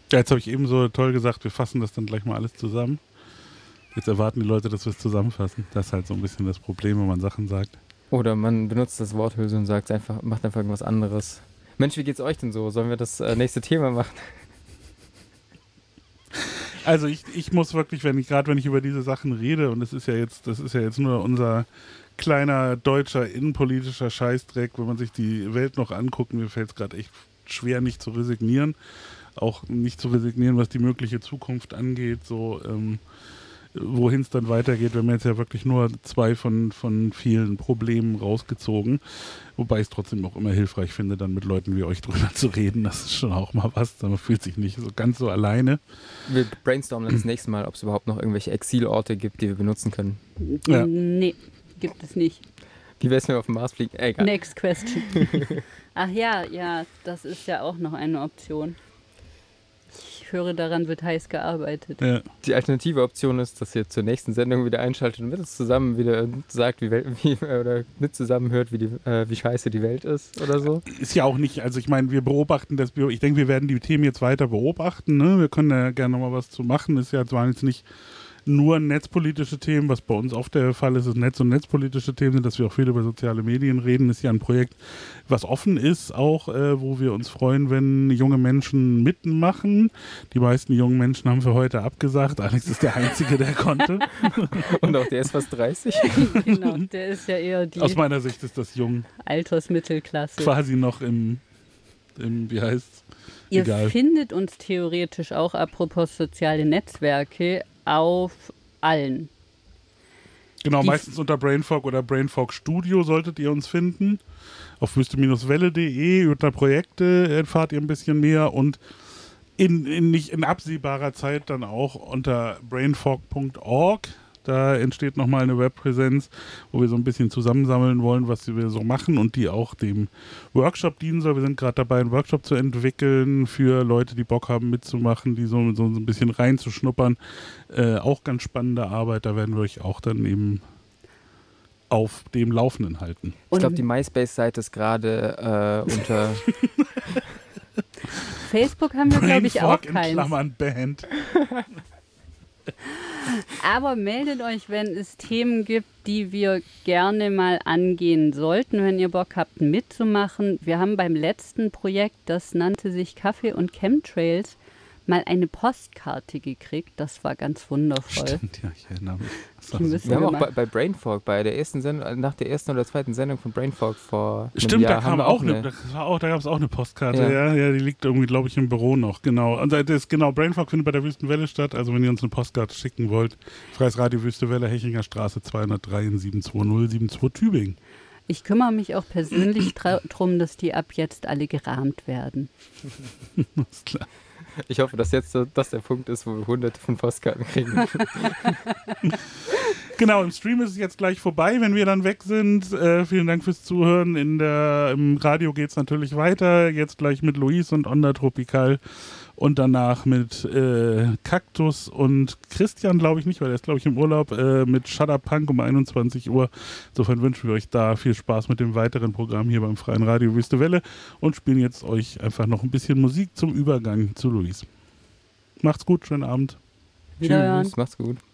Ja, jetzt habe ich eben so toll gesagt, wir fassen das dann gleich mal alles zusammen. Jetzt erwarten die Leute, dass wir es zusammenfassen. Das ist halt so ein bisschen das Problem, wenn man Sachen sagt. Oder man benutzt das Worthülse und sagt einfach, macht einfach irgendwas anderes. Mensch, wie geht's euch denn so? Sollen wir das nächste Thema machen? Also ich muss wirklich, wenn ich über diese Sachen rede, und das ist ja jetzt nur unser kleiner deutscher innenpolitischer Scheißdreck, wenn man sich die Welt noch anguckt, mir fällt es gerade echt schwer, nicht zu resignieren. Auch nicht zu resignieren, was die mögliche Zukunft angeht, so wohin es dann weitergeht. Wir haben jetzt ja wirklich nur 2 von vielen Problemen rausgezogen. Wobei ich es trotzdem auch immer hilfreich finde, dann mit Leuten wie euch drüber zu reden. Das ist schon auch mal was. Man fühlt sich nicht so ganz so alleine. Wir brainstormen dann das nächste Mal, ob es überhaupt noch irgendwelche Exilorte gibt, die wir benutzen können. Ja. Nee, gibt es nicht. Wie wäre es, wenn wir auf den Mars fliegen? Egal. Next question. Ach ja, das ist ja auch noch eine Option. Ich höre, daran wird heiß gearbeitet. Ja. Die alternative Option ist, dass ihr zur nächsten Sendung wieder einschaltet und mit uns zusammen wieder sagt, oder mit zusammen hört, wie scheiße die Welt ist oder so. Ist ja auch nicht, also ich meine, wir beobachten das, ich denke, wir werden die Themen jetzt weiter beobachten, ne? Wir können ja gerne nochmal was zu machen, ist ja zwar jetzt nicht nur netzpolitische Themen, was bei uns oft der Fall ist, ist Netz- und netzpolitische Themen sind, dass wir auch viel über soziale Medien reden, ist ja ein Projekt, was offen ist, auch wo wir uns freuen, wenn junge Menschen mitmachen. Die meisten jungen Menschen haben für heute abgesagt. Alex ist der Einzige, der konnte. Und auch der ist fast 30. Genau, der ist ja eher die Aus meiner Sicht ist das jung. Altersmittelklasse. Quasi noch im wie heißt's? Ihr Egal. findet uns theoretisch auch, apropos soziale Netzwerke, auf allen. Genau, meistens unter Brainfog oder Brainfog Studio solltet ihr uns finden. Auf wüste-welle.de unter Projekte erfahrt ihr ein bisschen mehr und nicht in absehbarer Zeit dann auch unter brainfog.org. Da entsteht nochmal eine Webpräsenz, wo wir so ein bisschen zusammensammeln wollen, was wir so machen und die auch dem Workshop dienen soll. Wir sind gerade dabei, einen Workshop zu entwickeln für Leute, die Bock haben mitzumachen, die so ein bisschen reinzuschnuppern. Auch ganz spannende Arbeit, da werden wir euch auch dann eben auf dem Laufenden halten. Ich glaube, die MySpace-Seite ist gerade unter... Facebook haben wir, glaube ich, auch Brainfog in keins. Klammern Band. Aber meldet euch, wenn es Themen gibt, die wir gerne mal angehen sollten, wenn ihr Bock habt mitzumachen. Wir haben beim letzten Projekt, das nannte sich Kaffee und Chemtrails, mal eine Postkarte gekriegt. Das war ganz wundervoll. Stimmt, ja, ich erinnere mich. Die müssen Wir haben mal- auch bei Brainfog, bei der ersten Sendung, nach der ersten oder zweiten Sendung von Brainfog vor einem Stimmt, Jahr, da kam auch da gab es auch eine Postkarte, ja, die liegt irgendwie, glaube ich, im Büro noch, genau. Und Brainfog findet bei der Wüstenwelle statt, also wenn ihr uns eine Postkarte schicken wollt, Freies Radio Wüstewelle, Hechinger Straße 203 in 72072 Tübingen. Ich kümmere mich auch persönlich darum, dass die ab jetzt alle gerahmt werden. Alles klar. Ich hoffe, dass jetzt das der Punkt ist, wo wir hunderte von Postkarten kriegen. Genau, im Stream ist es jetzt gleich vorbei, wenn wir dann weg sind. Vielen Dank fürs Zuhören. Im Radio geht es natürlich weiter. Jetzt gleich mit Luis und Onda Tropical. Und danach mit Kaktus und Christian, glaube ich nicht, weil er ist, glaube ich, im Urlaub, mit Shudder Punk um 21 Uhr. Insofern wünschen wir euch da viel Spaß mit dem weiteren Programm hier beim Freien Radio Wüste Welle und spielen jetzt euch einfach noch ein bisschen Musik zum Übergang zu Luis. Macht's gut, schönen Abend. Wiederhören. Tschüss, macht's gut.